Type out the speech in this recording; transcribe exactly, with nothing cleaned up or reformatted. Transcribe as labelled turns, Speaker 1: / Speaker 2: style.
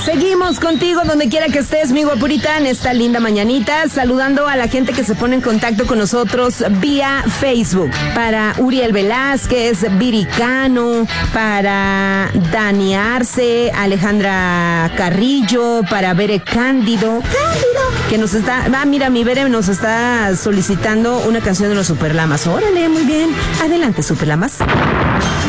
Speaker 1: Seguimos contigo donde quiera que estés, mi guapurita, en esta linda mañanita, saludando a la gente que se pone en contacto con nosotros vía Facebook. Para Uriel Velázquez, Viricano, para Dani Arce, Alejandra Carrillo, para Bere Cándido, Cándido, que nos está, ah, mira, mi Bere nos está solicitando una canción de los Superlamas. Órale, muy bien. Adelante, Superlamas.